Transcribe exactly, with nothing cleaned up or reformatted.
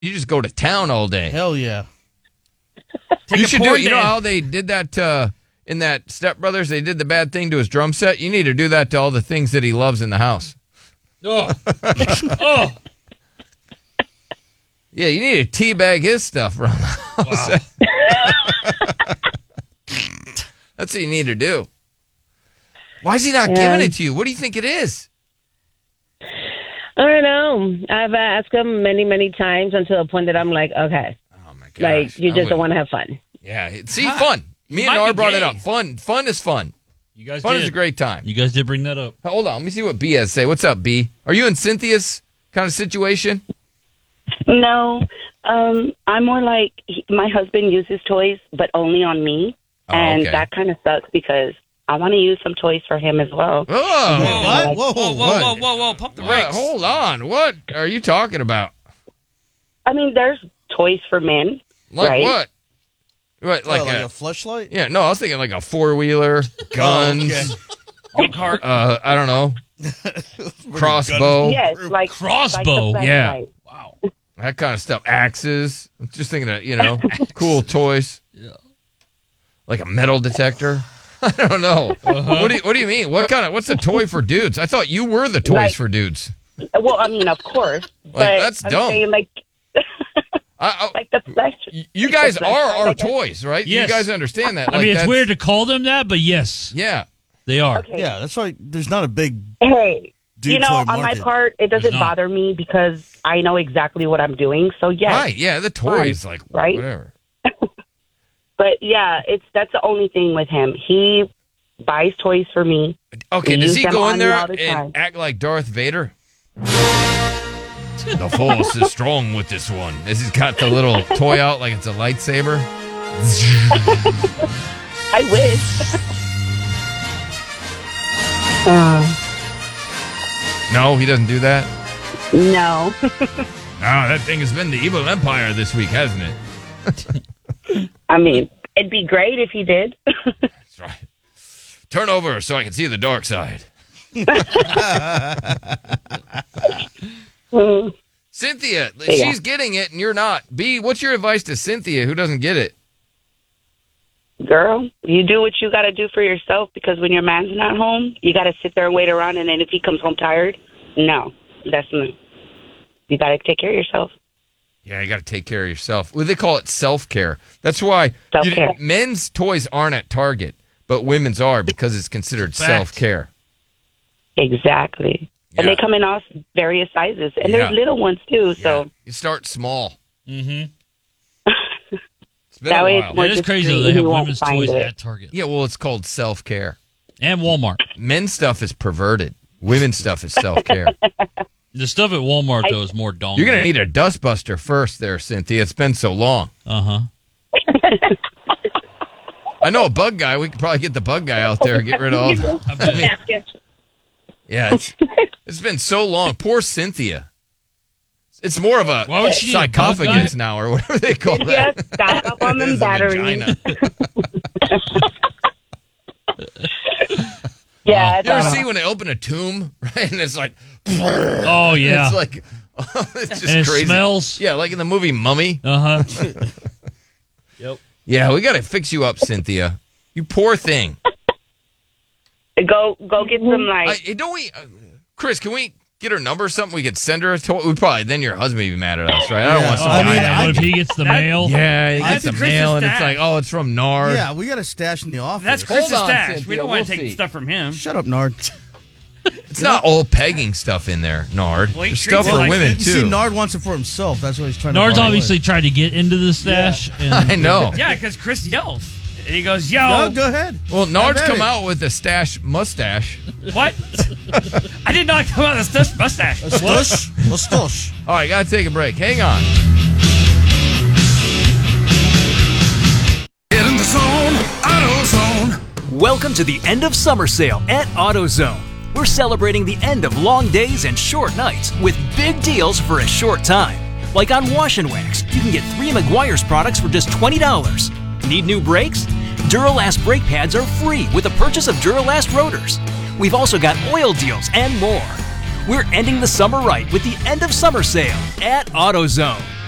You just go to town all day. Hell yeah. You should do it. You know how they did that uh, in that Step Brothers? They did the bad thing to his drum set. You need to do that to all the things that he loves in the house. Oh. oh. Yeah, you need to teabag his stuff around the house. Wow. That's what you need to do. Why is he not Yeah. giving it to you? What do you think it is? I don't know. I've asked him many, many times until the point that I'm like, okay. Oh, my gosh. Like, you I just would- don't want to have fun. Yeah, see, Huh. fun. Me and Might Nora be brought it gay. up. Fun Fun is fun. You guys Fun did. is a great time. You guys did bring that up. Hold on. Let me see what B has to say. What's up, B? Are you in Cynthia's kind of situation? No, um, I'm more like he, my husband uses toys, but only on me, Oh, and okay. that kind of sucks because I want to use some toys for him as well. Oh, What? Whoa, Whoa, whoa, what? whoa, whoa, whoa. Pump the What? brakes. Hold on. What are you talking about? I mean, there's toys for men, Like right? what? What? Like, Like, like a, a fleshlight? yeah, no, I was thinking like a four wheeler, guns, Go-kart. uh, I don't know, crossbow, Yes, like Crossbow, like the yeah. flashlight. Wow. that kind of stuff. Axes. I'm just thinking of, you know, cool toys. Yeah. Like a metal detector. I don't know. What do you, What do you mean? What kind of? What's a toy for dudes? I thought you were the toys Like- for dudes. Well, I mean, of course, but that's I'm dumb. saying like I, I, like the flash. you like guys the are flashlight, our I guess. toys, right? Yes. You guys understand that? I Like, mean, it's that's- weird to call them that, but yes, Yeah. they are. Okay. Yeah, that's why there's not a big Hey, dude you know, toy on my market. part, it doesn't There's not. bother me because I know exactly what I'm doing. So yes, Right. Yeah. The toys, like right? whatever. but yeah, it's that's the only thing with him. He buys toys for me. Okay. We Does use he them go in on me there all the and time. act like Darth Vader? The force is strong with this one. As he's got the little toy out like it's a lightsaber. I wish. uh, No, he doesn't do that. no. Oh, that thing has been the evil empire this week, hasn't it? I mean, it'd be great if he did. That's right. Turn over so I can see the dark side. Mm. Cynthia, Yeah. she's getting it and you're not. B, what's your advice to Cynthia who doesn't get it? Girl, you do what you got to do for yourself because when your man's not home, you got to sit there and wait around. And then if he comes home tired, no, that's not. You got to take care of yourself. Yeah, you got to take care of yourself. Well, they call it self-care. That's why you, Self-care. men's toys aren't at Target, but women's are because it's considered Fact. self-care. Exactly. And Yeah. they come in all various sizes. And Yeah. there's little ones too. Yeah. So You start small. Mm-hmm. It's been That a way while. it's more It is crazy though. discreet They and have you won't women's find toys it. at Target Yeah, well, it's called self-care. and Walmart. Men's stuff is perverted. Women's stuff is self-care. The stuff at Walmart though is more dong. You're going to need a dustbuster first there, Cynthia. It's been so long. Uh huh. I know a bug guy. We could probably get the bug guy out there and get rid of all the... I mean, yeah, it's, it's been so long. Poor Cynthia. It's more of a Why would she need a bug sarcophagus guy? now or whatever they call Yes, that. stock up on It them is a batteries. vagina. Yeah, it's You ever all- see when they open a tomb, right? And it's like... Oh yeah. It's like... it's just and it crazy. smells. Yeah, like in the movie Mummy. Uh huh. Yep. Yeah, we got to fix you up, Cynthia. You poor thing. go go get some I, like hey, don't we... Uh, Chris, can we get her number or something? We could send her a toy. We probably... Then your husband would be mad at us, right? I don't Yeah. want some I guy mean, that- What if he gets the That- mail? Yeah, he I gets the think Chris's mail, and it's stash. like, oh, it's from Nard. Yeah, we got a stash in the office. That's Hold Chris's on, stash. Cynthia, We don't we'll want to take see. stuff from him. Shut up, Nard. It's not all pegging stuff in there, Nard. Well, he There's treats stuff it for like- women, You see, too. Nard wants it for himself. That's what he's trying Nard's to buy obviously away. tried to get into the stash. And I know. Yeah, because Chris yells. And he goes, yo, No, go ahead. Well, Nard's Have at come it. out with a stash mustache. what? I did not come out of this mustache. A stush. A stush. All right, got to take a break. Hang on. Get in the zone, AutoZone. Welcome to the end of summer sale at AutoZone. We're celebrating the end of long days and short nights with big deals for a short time. Like on Wash and Wax, you can get three Meguiar's products for just twenty dollars. Need new brakes? Duralast brake pads are free with the purchase of Duralast rotors. We've also got oil deals and more. We're ending the summer right with the end of summer sale at AutoZone.